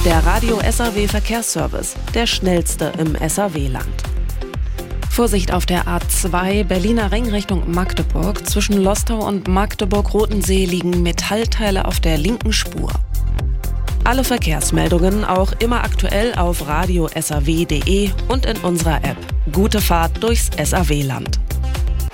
Der Radio SAW Verkehrsservice, der schnellste im SAW-Land. Vorsicht auf der A2 Berliner Ring Richtung Magdeburg. Zwischen Lostau und Magdeburg-Rotensee liegen Metallteile auf der linken Spur. Alle Verkehrsmeldungen auch immer aktuell auf radio-saw.de und in unserer App. Gute Fahrt durchs SAW-Land.